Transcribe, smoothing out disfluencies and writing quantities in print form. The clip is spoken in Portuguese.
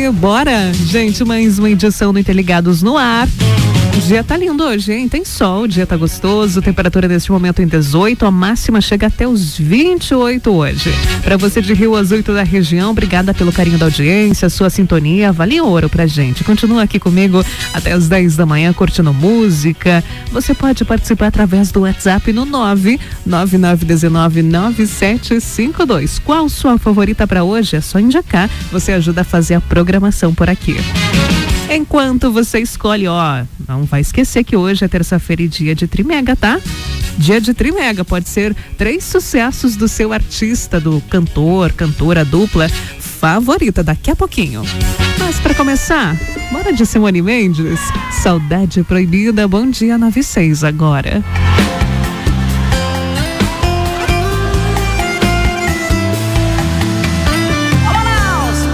bora! Gente, mais uma edição do Interligados no ar. O dia tá lindo hoje, hein? Tem sol, o dia tá gostoso, temperatura neste momento em 18, a máxima chega até os 28 hoje. Para você de Rio Azul e toda a região, obrigada pelo carinho da audiência, sua sintonia, vale ouro pra gente. Continua aqui comigo até as 10 da manhã curtindo música. Você pode participar através do WhatsApp no 999199752. Qual sua favorita para hoje? É só indicar, você ajuda a fazer a programação por aqui. Enquanto você escolhe, não vai esquecer que hoje é terça-feira e dia de Trimega, tá? Dia de Trimega, pode ser 3 sucessos do seu artista, do cantor, cantora, dupla favorita, daqui a pouquinho. Mas para começar, bora de Simone Mendes, Saudade Proibida, bom dia 96 agora.